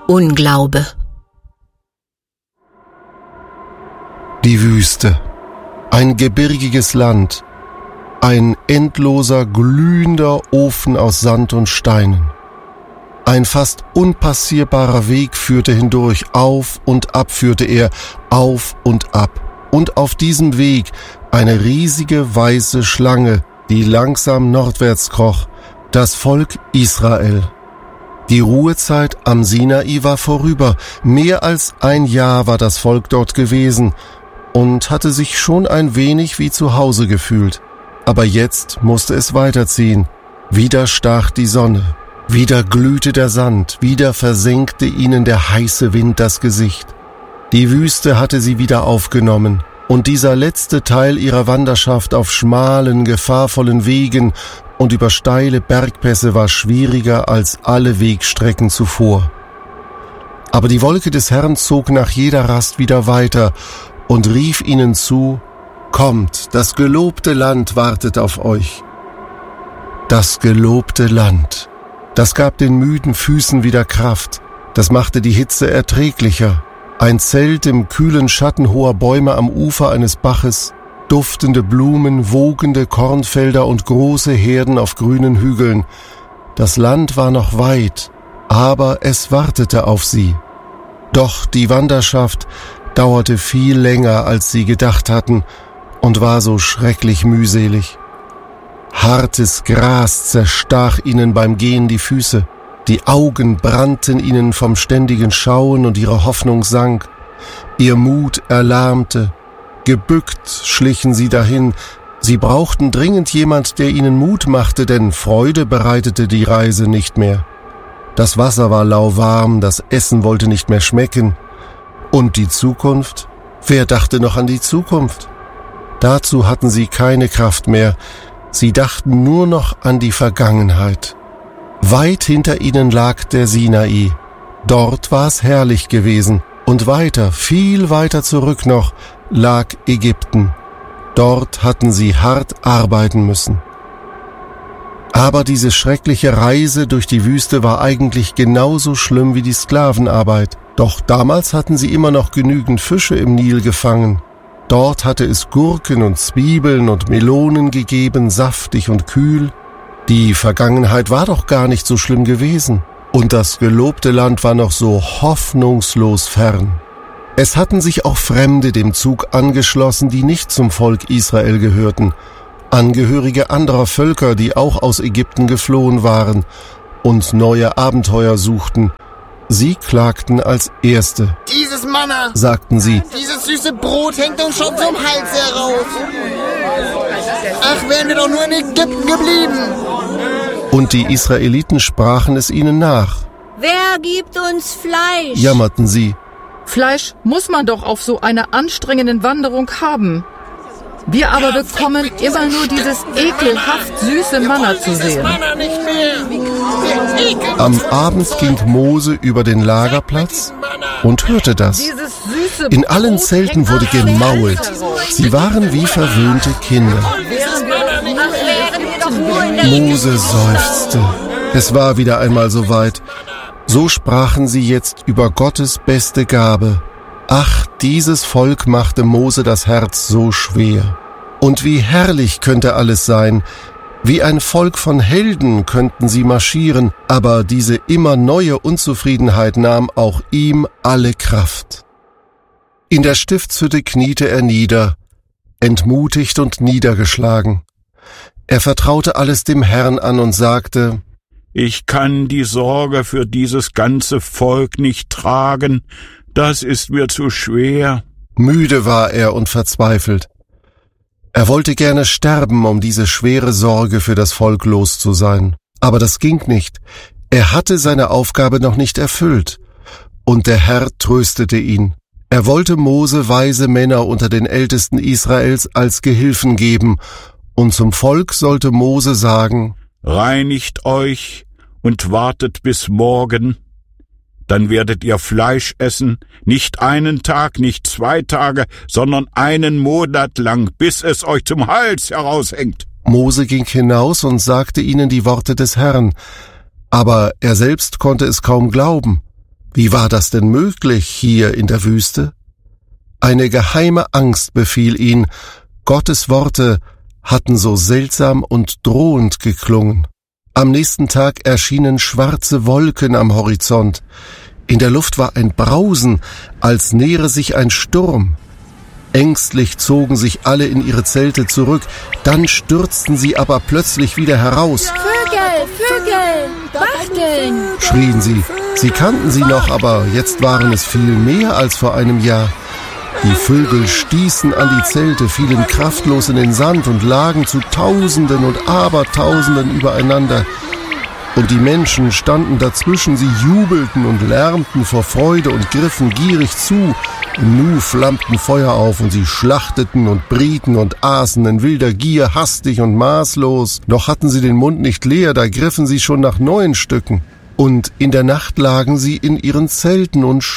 Unglaube. Die Wüste, ein gebirgiges Land, ein endloser, glühender Ofen aus Sand und Steinen. Ein fast unpassierbarer Weg führte hindurch, auf und ab führte er, auf und ab. Und auf diesem Weg eine riesige weiße Schlange, die langsam nordwärts kroch, das Volk Israel. Die Ruhezeit am Sinai war vorüber, mehr als ein Jahr war das Volk dort gewesen und hatte sich schon ein wenig wie zu Hause gefühlt. Aber jetzt musste es weiterziehen. Wieder stach die Sonne, wieder glühte der Sand, wieder versenkte ihnen der heiße Wind das Gesicht. Die Wüste hatte sie wieder aufgenommen, und dieser letzte Teil ihrer Wanderschaft auf schmalen, gefahrvollen Wegen und über steile Bergpässe war schwieriger als alle Wegstrecken zuvor. Aber die Wolke des Herrn zog nach jeder Rast wieder weiter und rief ihnen zu: Kommt, das gelobte Land wartet auf euch. Das gelobte Land, das gab den müden Füßen wieder Kraft, das machte die Hitze erträglicher. Ein Zelt im kühlen Schatten hoher Bäume am Ufer eines Baches, duftende Blumen, wogende Kornfelder und große Herden auf grünen Hügeln. Das Land war noch weit, aber es wartete auf sie. Doch die Wanderschaft dauerte viel länger, als sie gedacht hatten, und war so schrecklich mühselig. Hartes Gras zerstach ihnen beim Gehen die Füße. Die Augen brannten ihnen vom ständigen Schauen und ihre Hoffnung sank. Ihr Mut erlahmte. Gebückt schlichen sie dahin. Sie brauchten dringend jemand, der ihnen Mut machte, denn Freude bereitete die Reise nicht mehr. Das Wasser war lauwarm, das Essen wollte nicht mehr schmecken. Und die Zukunft? Wer dachte noch an die Zukunft? Dazu hatten sie keine Kraft mehr. Sie dachten nur noch an die Vergangenheit. Weit hinter ihnen lag der Sinai. Dort war es herrlich gewesen. Und weiter, viel weiter zurück noch, lag Ägypten. Dort hatten sie hart arbeiten müssen. Aber diese schreckliche Reise durch die Wüste war eigentlich genauso schlimm wie die Sklavenarbeit. Doch damals hatten sie immer noch genügend Fische im Nil gefangen. Dort hatte es Gurken und Zwiebeln und Melonen gegeben, saftig und kühl. Die Vergangenheit war doch gar nicht so schlimm gewesen. Und das gelobte Land war noch so hoffnungslos fern. Es hatten sich auch Fremde dem Zug angeschlossen, die nicht zum Volk Israel gehörten. Angehörige anderer Völker, die auch aus Ägypten geflohen waren und neue Abenteuer suchten. Sie klagten als Erste. Dieses Manna, sagten sie, dieses süße Brot hängt uns schon vom Hals heraus. Ach, wären wir doch nur in Ägypten geblieben. Und die Israeliten sprachen es ihnen nach. Wer gibt uns Fleisch? Jammerten sie. Fleisch muss man doch auf so einer anstrengenden Wanderung haben. Wir aber bekommen immer nur dieses ekelhaft süße Manna zu sehen. Am Abend ging Mose über den Lagerplatz und hörte das. In allen Zelten wurde gemault. Sie waren wie verwöhnte Kinder. Mose seufzte. Es war wieder einmal soweit. So sprachen sie jetzt über Gottes beste Gabe. Ach, dieses Volk machte Mose das Herz so schwer. Und wie herrlich könnte alles sein. Wie ein Volk von Helden könnten sie marschieren, aber diese immer neue Unzufriedenheit nahm auch ihm alle Kraft. In der Stiftshütte kniete er nieder, entmutigt und niedergeschlagen. Er vertraute alles dem Herrn an und sagte: Ich kann die Sorge für dieses ganze Volk nicht tragen, das ist mir zu schwer. Müde war er und verzweifelt. Er wollte gerne sterben, um diese schwere Sorge für das Volk los zu sein. Aber das ging nicht. Er hatte seine Aufgabe noch nicht erfüllt. Und der Herr tröstete ihn. Er wollte Mose weise Männer unter den Ältesten Israels als Gehilfen geben, und zum Volk sollte Mose sagen: Reinigt euch und wartet bis morgen, dann werdet ihr Fleisch essen, nicht einen Tag, nicht 2 Tage, sondern 1 Monat lang, bis es euch zum Hals heraushängt. Mose ging hinaus und sagte ihnen die Worte des Herrn, aber er selbst konnte es kaum glauben. Wie war das denn möglich hier in der Wüste? Eine geheime Angst befiel ihn. Gottes Worte hatten so seltsam und drohend geklungen. Am nächsten Tag erschienen schwarze Wolken am Horizont. In der Luft war ein Brausen, als nähere sich ein Sturm. Ängstlich zogen sich alle in ihre Zelte zurück, dann stürzten sie aber plötzlich wieder heraus. Vögel, Wachteln, Schrien sie. Sie kannten sie noch, aber jetzt waren es viel mehr als vor einem Jahr. Die Vögel stießen an die Zelte, fielen kraftlos in den Sand und lagen zu Tausenden und Abertausenden übereinander. Und die Menschen standen dazwischen, sie jubelten und lärmten vor Freude und griffen gierig zu. Im Nu flammten Feuer auf und sie schlachteten und brieten und aßen in wilder Gier hastig und maßlos. Noch hatten sie den Mund nicht leer, da griffen sie schon nach neuen Stücken. Und in der Nacht lagen sie in ihren Zelten und